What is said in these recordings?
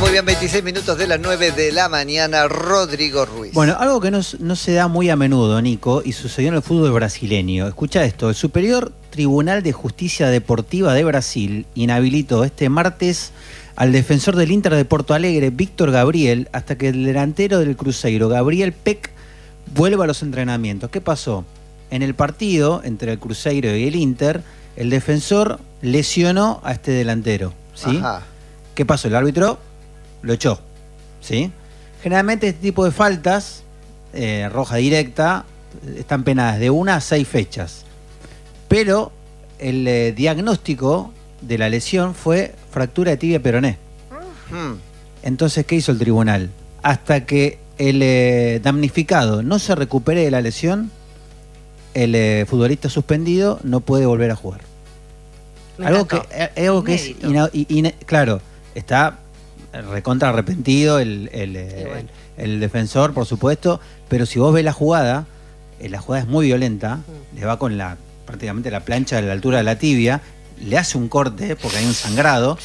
Muy bien, 26 minutos de las 9 de la mañana, Rodrigo Ruiz. Bueno, algo que no se da muy a menudo, Nico, y sucedió en el fútbol brasileño. Escucha esto, el Superior Tribunal de Justicia Deportiva de Brasil inhabilitó este martes al defensor del Inter de Porto Alegre, Víctor Gabriel, hasta que el delantero del Cruzeiro, Gabriel Peck, vuelva a los entrenamientos. ¿Qué pasó? En el partido entre el Cruzeiro y el Inter, el defensor lesionó a este delantero, ¿sí? Ajá. ¿Qué pasó? El árbitro lo echó, ¿sí? Generalmente este tipo de faltas, roja directa, están penadas de 1 a 6 fechas. Pero el diagnóstico de la lesión fue fractura de tibia peroné. Entonces, ¿qué hizo el tribunal? Hasta que el damnificado no se recupere de la lesión, el futbolista suspendido no puede volver a jugar. Algo que es claro, está recontra arrepentido el defensor, por supuesto, pero si vos ves la jugada es muy violenta, le va con prácticamente la plancha a la altura de la tibia, le hace un corte porque hay un sangrado.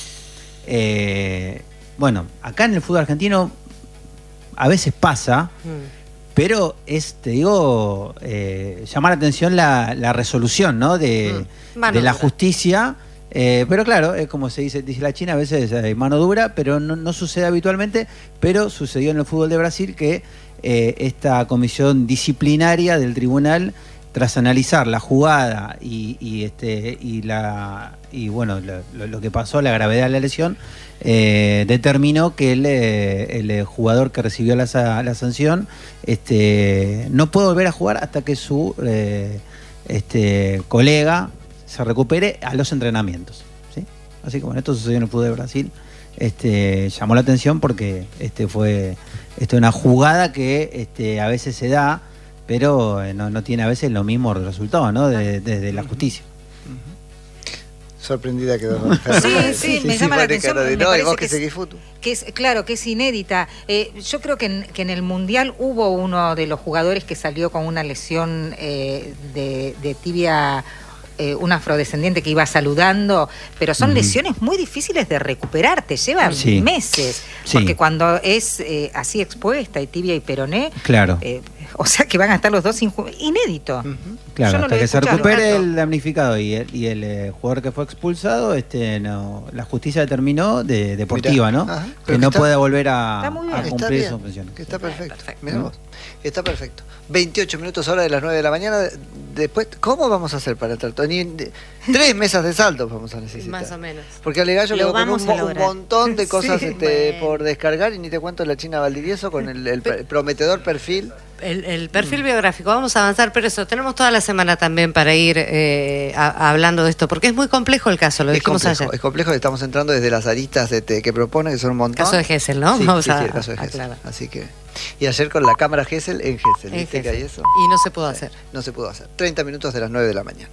Bueno, acá en el fútbol argentino a veces pasa, pero te digo, llama la atención la resolución, ¿no? de la justicia. Pero claro, como se dice la China, a veces hay mano dura, pero no sucede habitualmente. Pero sucedió en el fútbol de Brasil que esta comisión disciplinaria del tribunal, tras analizar la jugada y bueno, lo que pasó, la gravedad de la lesión, determinó que el jugador que recibió la sanción no puede volver a jugar hasta que su colega se recupere a los entrenamientos, ¿sí? Así que bueno, esto sucedió en el fútbol de Brasil. Llamó la atención porque fue una jugada que a veces se da, pero no tiene a veces lo mismo resultado, ¿no? Desde la justicia. Sorprendida quedó. Sí, me llama la atención. ¿Y vos que seguís fútbol? Claro, que es inédita. Yo creo que en el Mundial hubo uno de los jugadores que salió con una lesión de tibia, un afrodescendiente que iba saludando, pero son lesiones muy difíciles de recuperar, te llevan meses, porque cuando es así expuesta, y tibia y peroné, claro. O sea que van a estar los dos inédito. Claro, hasta que se recupere el damnificado y el jugador que fue expulsado, la justicia determinó deportiva, ¿no? Ajá, que no pueda volver a cumplir sus funciones. Que está perfecto. Mirá vos. Está perfecto. 28 minutos ahora de las 9 de la mañana. Después, ¿cómo vamos a hacer para entrar? 3 mesas de saltos vamos a necesitar. Más o menos. Porque Alegallo quedó con un montón de cosas por descargar, y ni te cuento la China Valdivieso con el prometedor perfil. El perfil biográfico, vamos a avanzar, pero eso, tenemos toda la semana también para ir hablando de esto, porque es muy complejo el caso, lo dijimos ayer. Es complejo, estamos entrando desde las aristas que propone, que son un montón. Caso de Gesell, ¿no? Sí, vamos el caso de Gesell. Así que, y ayer con la cámara Gesell en Gesell, ¿viste que hay eso? Y no se pudo hacer. No se pudo hacer. 30 minutos de las 9 de la mañana.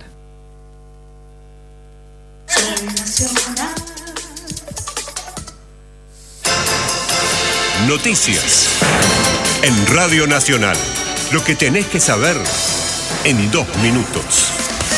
Noticias en Radio Nacional. Lo que tenés que saber en 2 minutos.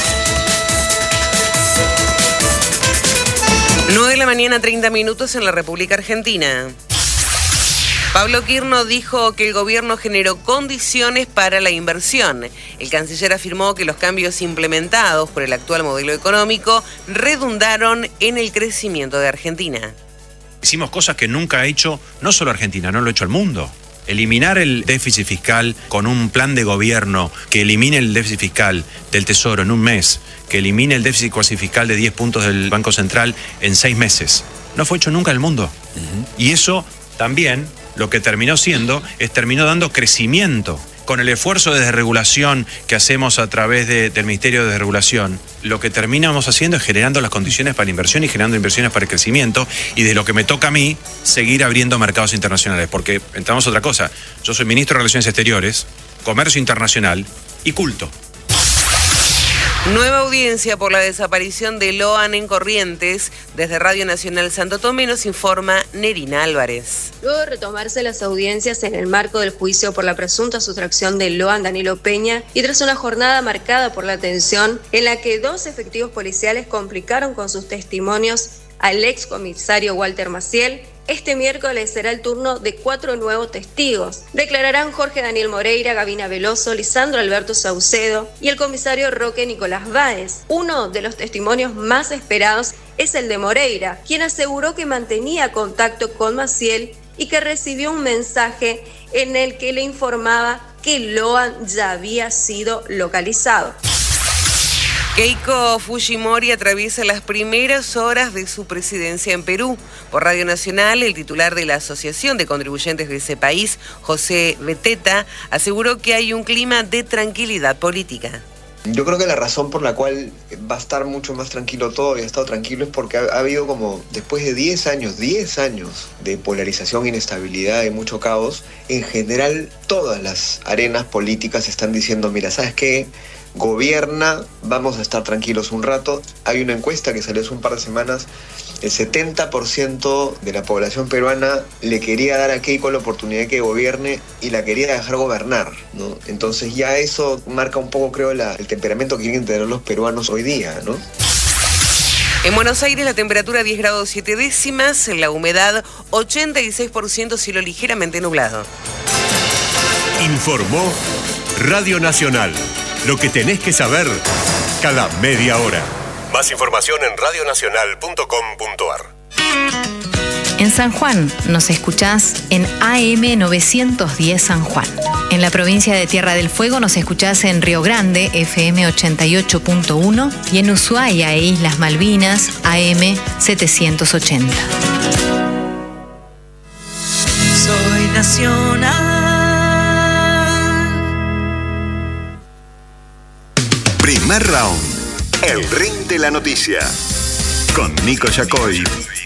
9 de la mañana, 30 minutos en la República Argentina. Pablo Quirno dijo que el gobierno generó condiciones para la inversión. El canciller afirmó que los cambios implementados por el actual modelo económico redundaron en el crecimiento de Argentina. Hicimos cosas que nunca ha hecho, no solo Argentina, no lo ha hecho el mundo. Eliminar el déficit fiscal con un plan de gobierno que elimine el déficit fiscal del Tesoro en un mes, que elimine el déficit cuasi fiscal de 10 puntos del Banco Central en 6 meses. No fue hecho nunca en el mundo. Y eso también lo que terminó dando crecimiento. Con el esfuerzo de desregulación que hacemos a través del Ministerio de Desregulación, lo que terminamos haciendo es generando las condiciones para la inversión y generando inversiones para el crecimiento, y de lo que me toca a mí, seguir abriendo mercados internacionales, porque entramos a otra cosa. Yo soy ministro de Relaciones Exteriores, Comercio Internacional y Culto. Nueva audiencia por la desaparición de Loan en Corrientes. Desde Radio Nacional Santo Tomé nos informa Nerina Álvarez. Luego de retomarse las audiencias en el marco del juicio por la presunta sustracción de Loan Danilo Peña y tras una jornada marcada por la tensión en la que 2 efectivos policiales complicaron con sus testimonios al excomisario Walter Maciel, Este miércoles será el turno de 4 nuevos testigos. Declararán Jorge Daniel Moreira, Gabina Veloso, Lisandro Alberto Saucedo y el comisario Roque Nicolás Báez. Uno de los testimonios más esperados es el de Moreira, quien aseguró que mantenía contacto con Maciel y que recibió un mensaje en el que le informaba que Loan ya había sido localizado. Keiko Fujimori atraviesa las primeras horas de su presidencia en Perú. Por Radio Nacional, el titular de la Asociación de Contribuyentes de ese país, José Beteta, aseguró que hay un clima de tranquilidad política. Yo creo que la razón por la cual va a estar mucho más tranquilo todo y ha estado tranquilo es porque ha habido como, después de 10 años de polarización, inestabilidad y mucho caos, en general todas las arenas políticas están diciendo, mira, ¿sabes qué? Gobierna, vamos a estar tranquilos un rato. Hay una encuesta que salió hace un par de semanas, el 70% de la población peruana le quería dar a Keiko la oportunidad de que gobierne y la quería dejar gobernar, ¿no? Entonces ya eso marca un poco, creo, el temperamento que quieren tener los peruanos hoy día, ¿no? En Buenos Aires la temperatura 10 grados 7 décimas, la humedad 86%, cielo ligeramente nublado. Informó Radio Nacional. Lo que tenés que saber cada media hora. Más información en radionacional.com.ar. En San Juan nos escuchás en AM 910 San Juan. En la provincia de Tierra del Fuego nos escuchás en Río Grande, FM 88.1, y en Ushuaia e Islas Malvinas, AM 780. Soy nacional. Primer round. El ring de la noticia. Con Nico Yacoy